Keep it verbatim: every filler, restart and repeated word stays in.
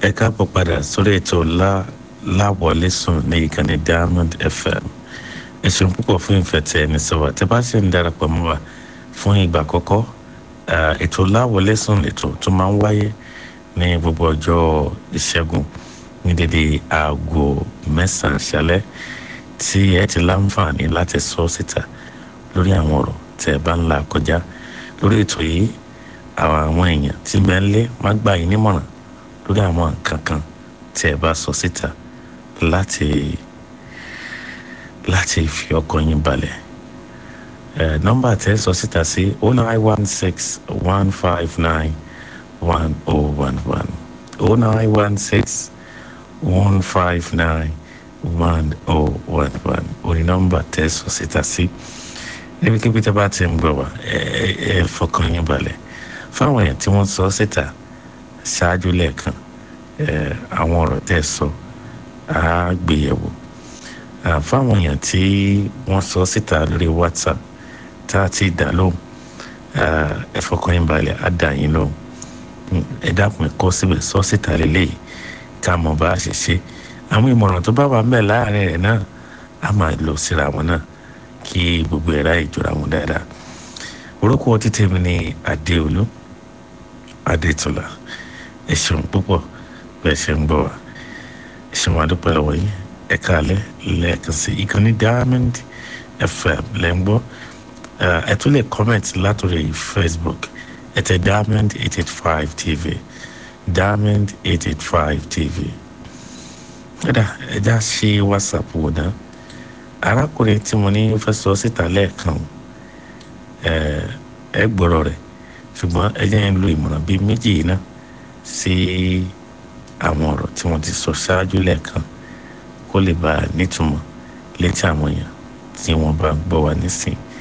ẹ káàbọ̀ padà sórí ètò lá láwọlé sùn ní ìkànnì Diamond F M. ẹ ṣeun púpọ̀ fún ìfẹ́ tí ẹni sọ wá tẹ́ bá ṣe ń darapọ̀ mọ́ wa fún ìgbà àkọ́kọ́. ètò láwọlé sùn ètò tó máa ń wáyé ní gbogbo ọjọ́ ìṣẹ́gun ní dédé aago mẹ́sàn-án ṣálẹ́ tí ẹ ti láǹfààní láti sọ síta lórí àwọn ọ̀rọ̀ tẹ́ ẹ bá ń là kọjá lórí ètò yìí. àwọn èèyàn tí bẹ́ẹ̀ ń lé má gbà yín nímọ̀ràn lórí àwọn nǹkan kan tí ẹ bá sọ síta láti láti fi ọkàn yín balẹ̀. nọ́mbà tẹ́ sọ síta sí oh nine one six one five nine one oh one one oh nine one six one five nine one oh one one orí nọ́mbà tẹ́ sọ síta sí níbikíbi tí a bá ti ń gbọ́ wá ẹ fọkàn yín balẹ̀. fáwọn èèyàn tí wọ́n sọ síta ṣáájú lẹ́ẹ̀kan àwọn ọ̀rọ̀ tẹ́ sọ á gbéyẹ̀wò. fáwọn èèyàn tí wọ́n sọ síta lórí WhatsApp tá a ti dá lóhùn ẹ fọkàn yín balẹ̀ á dá yín lóhùn. ẹ dákun ẹ kọ síbẹ̀ sọ síta lélẹ́yìí ká mọ̀ bá a ṣe ṣe. àwọn ìmọ̀ràn tó bá wà ń bẹ̀ láàárín rẹ̀ náà á máa lọ síra wọn náà kí gbogbo ẹ̀rá ìjọra wọn dáadáa. orúkọ títí mi ní Adéolú Adétọ́lá. ẹ ṣeun púpọ̀ bẹ́ẹ̀ ṣe ń gbọ́ wa. ẹ ṣeun àdúpẹ́ lọ́wọ́ yín. ẹ káalẹ́ lẹ́ẹ̀kan sí ìkànnì Diamond F M lẹ́ ń gbọ́. ẹ tún lè comment látòrí Facebook ẹ tẹ Diamond eight eight five T V Diamond eight eight five T V. ẹ̀dá ẹ já ṣe WhatsApp wò ná. arákùnrin tí mo ní fẹ́ sọ síta lẹ́ẹ̀kan ẹ gbọ́rọ̀ rẹ̀ ṣùgbọ́n ẹ jẹ́ ń lo ìmọ̀ràn bíi méjì yìí náà sí àwọn ọ̀rọ̀ tí wọ́n ti sọ ṣáájú lẹ́ẹ̀kan kó lè bá a nítumọ̀ létí àwọn èèyàn tí wọ́n bá gbọ́ wa nísìn.